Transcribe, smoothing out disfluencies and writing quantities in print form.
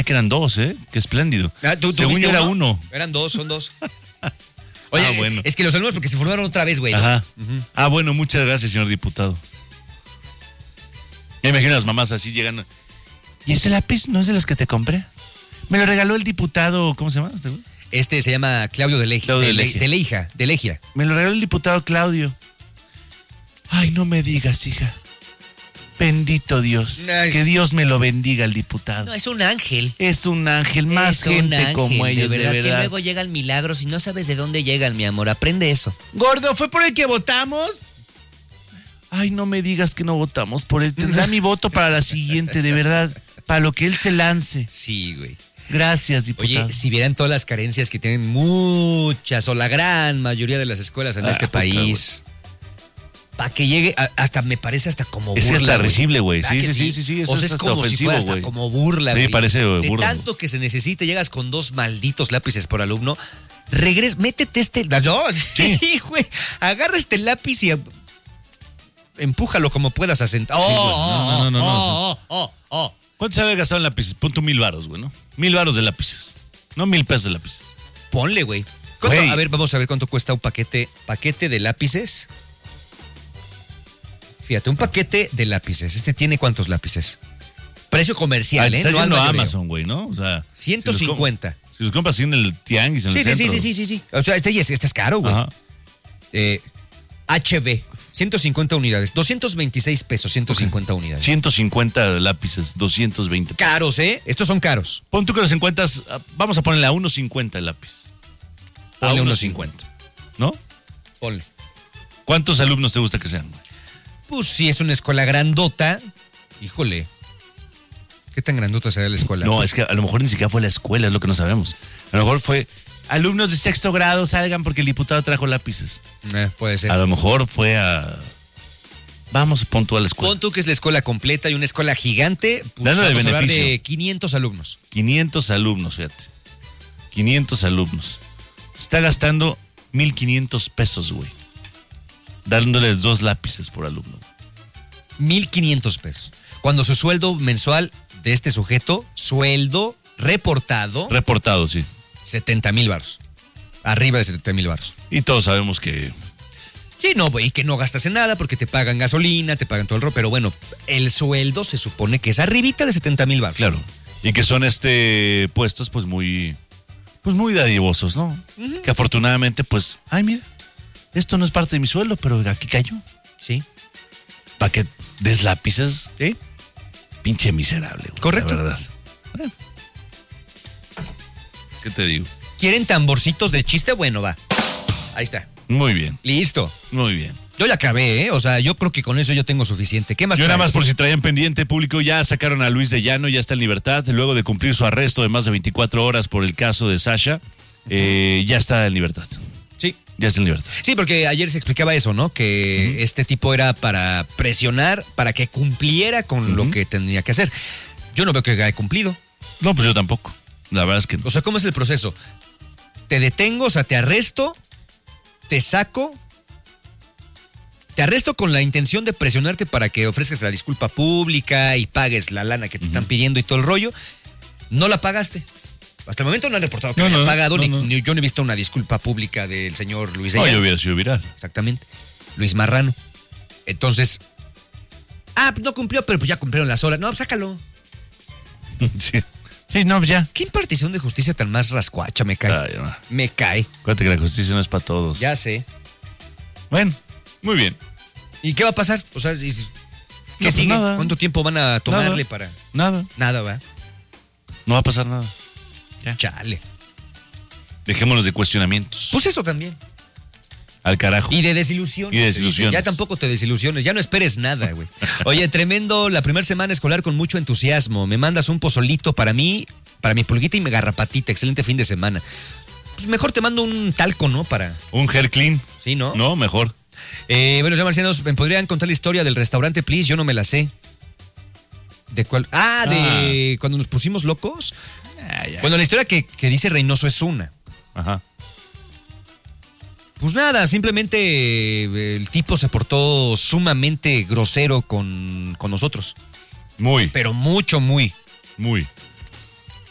creí que eran 2, ¿eh? Qué espléndido. Según yo era 1. Eran 2, son 2. Oye, bueno. es que los alumnos porque se formaron otra vez, güey. Ajá. ¿No? Bueno, muchas gracias, señor diputado. Me imagino las mamás así llegan. ¿Y ese lápiz no es de los que te compré? Me lo regaló el diputado, ¿cómo se llama? Se llama Claudio de Legia. Me lo regaló el diputado Claudio. Ay, no me digas, hija. Bendito Dios. Que Dios me lo bendiga el diputado. No, es un ángel. Es un ángel, más gente ángel, como ellos, de verdad. Que luego llegan milagros y no sabes de dónde llegan, mi amor. Aprende eso. Gordo, ¿fue por el que votamos? Ay, no me digas que no votamos por él. Tendrá mi voto para la siguiente, de verdad. Para lo que él se lance. Sí, güey. Gracias, diputado. Oye, si vieran todas las carencias que tienen muchas o la gran mayoría de las escuelas en este país... Para que llegue, hasta me parece hasta como burla. Es hasta risible, güey. Sí. Eso o sea, es como ofensivo, si fuera hasta güey. como burla, güey. Sí, parece burla. De tanto que se necesite, llegas con 2 malditos lápices por alumno, métete sí, güey, agarra este lápiz y empújalo como puedas a sentar. ¿Cuánto se había gastado en lápices? Punto 1,000 varos, güey, ¿no? 1,000 varos de lápices. No 1,000 pesos de lápices. Ponle, güey. A ver, vamos a ver cuánto cuesta un paquete de lápices. Fíjate, un paquete de lápices. ¿Tiene cuántos lápices? Precio comercial, Está no haciendo Amazon, güey, ¿no? O sea, 150. Si los compras así en el tianguis, en el centro. Sí. O sea, este es caro, güey. Ajá. HB, 150 unidades. 226 pesos, 150 unidades. 150 lápices, 220 pesos. Caros, ¿eh? Estos son caros. Pon tú que los encuentras, vamos a ponerle a 1.50 el lápiz. A 1.50, ¿no? Ponle. ¿Cuántos alumnos te gusta que sean, güey? Pues si es una escuela grandota, híjole. ¿Qué tan grandota será la escuela? No, es que a lo mejor ni siquiera fue la escuela, es lo que no sabemos. A lo mejor fue, alumnos de 6º grado salgan porque el diputado trajo lápices. Puede ser. A lo mejor fue a... Vamos, pon tú a la escuela. Pon tú que es la escuela completa y una escuela gigante. Pues dándole el beneficio. Hablar de 500 alumnos. 500 alumnos, fíjate. 500 alumnos. Está gastando 1,500 pesos, güey. Dándoles 2 lápices por alumno. 1,500 pesos. Cuando su sueldo mensual de este sujeto, sueldo reportado. Reportado, sí. 70,000 varos. Arriba de 70,000 varos. Y todos sabemos que... Sí, no, güey, que no gastas en nada porque te pagan gasolina, te pagan todo el rollo. Pero bueno, el sueldo se supone que es arribita de 70,000 varos. Claro. Y que son puestos pues muy dadivosos, ¿no? Uh-huh. Que afortunadamente pues, ay, mira. Esto no es parte de mi sueldo, pero aquí cayó. Sí. ¿Para que des lápices? Sí. Pinche miserable, güey. Correcto. La verdad. ¿Qué te digo? ¿Quieren tamborcitos de chiste? Bueno, va. Ahí está. Muy bien. Listo. Muy bien. Yo ya acabé, ¿eh? O sea, yo creo que con eso yo tengo suficiente. ¿Qué más Yo traes? nada más por si traían pendiente, público, ya sacaron a Luis de Llano, ya está en libertad. Luego de cumplir su arresto de más de 24 horas por el caso de Sasha, ya está en libertad. Sí. Ya está en libertad. Sí, porque ayer se explicaba eso, ¿no? Que este tipo era para presionar, para que cumpliera con lo que tenía que hacer. Yo no veo que haya cumplido. No, pues yo tampoco. La verdad es que no. O sea, ¿cómo es el proceso? Te detengo, o sea, te arresto, te saco, te arresto con la intención de presionarte para que ofrezcas la disculpa pública y pagues la lana que te están pidiendo y todo el rollo. No la pagaste. Hasta el momento no han reportado que haya pagado, ni yo no he visto una disculpa pública del señor Luis de Llano. No, yo hubiera sido viral. Exactamente. Luis Marrano. Entonces, no cumplió, pero pues ya cumplieron las horas. No, pues sácalo. Sí. Sí, no, ya. ¿Qué impartición de justicia tan más rascuacha? Me cae. Ay, no. Me cae. Acuérdate que la justicia no es para todos. Ya sé. Bueno, muy bien. ¿Y qué va a pasar? O sea, ¿qué pues sigue? Nada. ¿Cuánto tiempo van a tomarle Nada. para...? Nada. Nada, ¿va? No va a pasar nada. Ya. Chale. Dejémonos de cuestionamientos. Pues eso también. Al carajo. Y de desilusiones. Y de desilusiones. Ya tampoco te desilusiones, ya no esperes nada, güey. Oye, tremendo, la primera semana escolar con mucho entusiasmo. Me mandas un pozolito para mí, para mi pulguita y mi garrapatita. Excelente fin de semana. Pues mejor te mando un talco, ¿no? Un hair clean. Sí, ¿no? No, mejor. Bueno, ya marcianos, ¿me podrían contar la historia del restaurante, please? Yo no me la sé. ¿De cuál? De cuando nos pusimos locos. Bueno, la historia que dice Reynoso es una. Ajá. Pues nada, simplemente el tipo se portó sumamente grosero con nosotros. Muy. Pero mucho, muy. Muy.